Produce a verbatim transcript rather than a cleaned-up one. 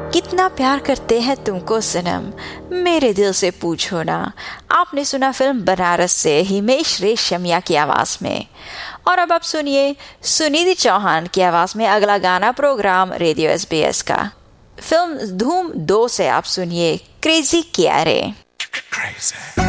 कितना प्यार करते हैं तुमको सनम, मेरे दिल से पूछो ना। आपने सुना फिल्म बनारस से हिमेश रेशमिया की आवाज में। और अब आप सुनिए सुनिधि चौहान की आवाज में अगला गाना programme radio S B S का। फिल्म धूम दो से आप सुनिए क्रेजी किया रे।